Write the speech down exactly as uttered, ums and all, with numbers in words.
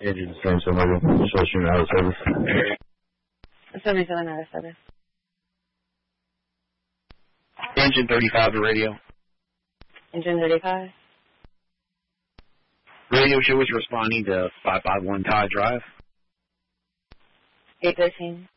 Engine same somebody. Short stream out of service. seventy-seven out of service. Engine thirty-five to radio. Engine thirty-five. Radio show is responding to five five one Todd Drive. eight thirteen.